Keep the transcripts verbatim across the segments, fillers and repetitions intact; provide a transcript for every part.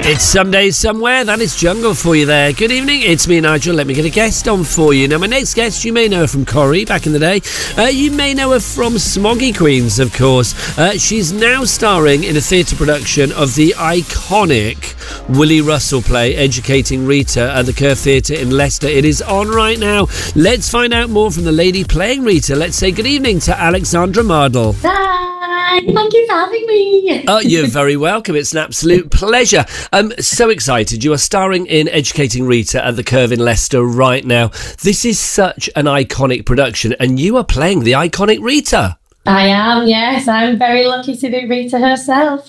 It's Someday Somewhere. That is Jungle for you there. Good evening. It's me, Nigel. Let me get a guest on for you. Now, my next guest, you may know her from Corrie back in the day. Uh, you may know her from Smoggy Queens, of course. Uh, she's now starring in a theatre production of the iconic Willy Russell play, Educating Rita, at the Curve Theatre in Leicester. It is on right now. Let's find out more from the lady playing Rita. Let's say good evening to Alexandra Mardle. Hi, thank you for having me. Oh, you're very welcome. It's an absolute pleasure. I'm so excited. You are starring in Educating Rita at the Curve in Leicester right now. This is such an iconic production, and you are playing the iconic Rita. I am, yes. I'm very lucky to be Rita herself.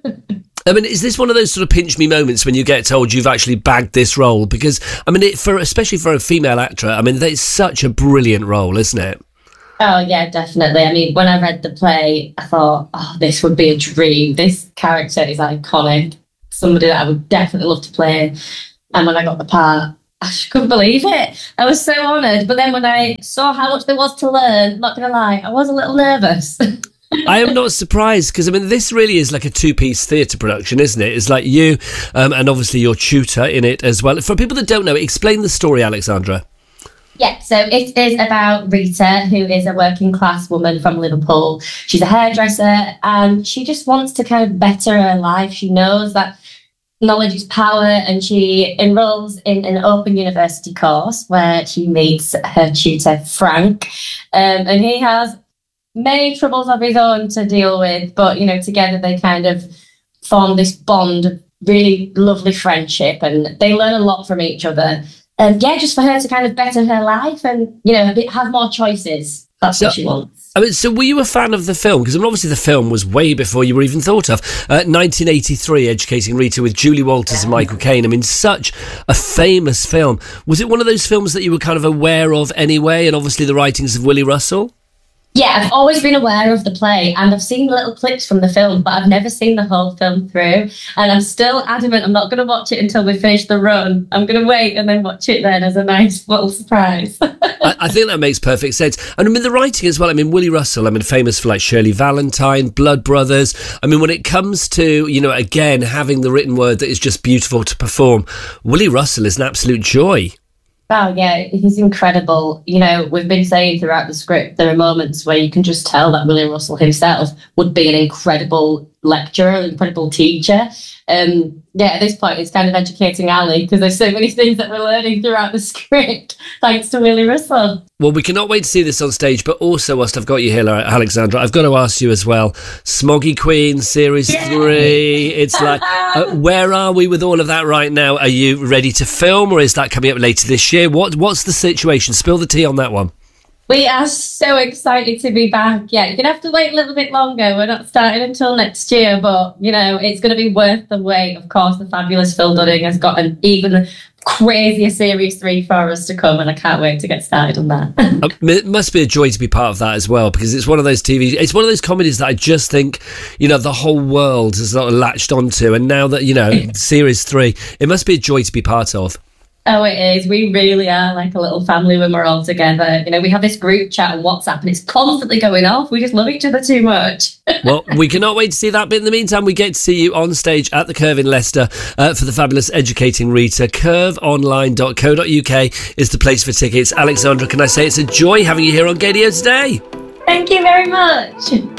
I mean, is this one of those sort of pinch me moments when you get told you've actually bagged this role? Because, I mean, it, for especially for a female actor, I mean, it's such a brilliant role, isn't it? Oh, yeah, definitely. I mean, when I read the play, I thought, oh, this would be a dream. This character is iconic. Somebody that I would definitely love to play. And when I got the part, I just couldn't believe it. I was so honoured. But then when I saw how much there was to learn, not going to lie, I was a little nervous. I am not surprised, because, I mean, this really is like a two-piece theatre production, isn't it? It's like you um, and obviously your tutor in it as well. For people that don't know, explain the story, Alexandra. Yeah, so it is about Rita, who is a working class woman from Liverpool. She's a hairdresser and she just wants to kind of better her life. She knows that knowledge is power, and she enrolls in an open university course where she meets her tutor, Frank. Um, and he has many troubles of his own to deal with, but, you know, together they kind of form this bond of really lovely friendship, and they learn a lot from each other. Um, yeah, just for her to kind of better her life and, you know, a bit, have more choices. That's so, what she wants. I mean, so were you a fan of the film? Because I mean, obviously the film was way before you were even thought of. Uh, nineteen eighty-three, Educating Rita, with Julie Walters yeah. and Michael Caine. I mean, such a famous film. Was it one of those films that you were kind of aware of anyway, and obviously the writings of Willy Russell? Yeah, I've always been aware of the play, and I've seen little clips from the film, but I've never seen the whole film through. And I'm still adamant I'm not going to watch it until we finish the run. I'm going to wait and then watch it then as a nice little surprise. I, I think that makes perfect sense. And I mean, the writing as well. I mean, Willy Russell, I mean, famous for like Shirley Valentine, Blood Brothers. I mean, when it comes to, you know, again, having the written word that is just beautiful to perform, Willy Russell is an absolute joy. Oh, yeah, he's incredible. You know, we've been saying throughout the script, there are moments where you can just tell that Willy Russell himself would be an incredible lecturer, an incredible teacher. Um, yeah, at this point, it's kind of educating Ali, because there's so many things that we're learning throughout the script, thanks to Willy Russell. Well, we cannot wait to see this on stage, but also, whilst I've got you here, Alexandra, I've got to ask you as well, Smoggy Queen, Series Yay! three, it's like, uh, where are we with all of that right now? Are you ready to film, or is that coming up later this year? What What's the situation? Spill the tea on that one. We are so excited to be back. Yeah, you're going to have to wait a little bit longer. We're not starting until next year, but, you know, it's going to be worth the wait. Of course, the fabulous Phil Dunning has got an even crazier Series three for us to come, and I can't wait to get started on that. It must be a joy to be part of that as well, because it's one of those T V, it's one of those comedies that I just think, you know, the whole world has sort of latched onto, and now that, you know, Series three, it must be a joy to be part of. Oh, it is. We really are like a little family when we're all together. You know, we have this group chat on WhatsApp and it's constantly going off. We just love each other too much. Well, we cannot wait to see that. But in the meantime, we get to see you on stage at the Curve in Leicester uh, for the fabulous Educating Rita. curve online dot co dot uk is the place for tickets. Alexandra, can I say it's a joy having you here on Gaydio today? Thank you very much.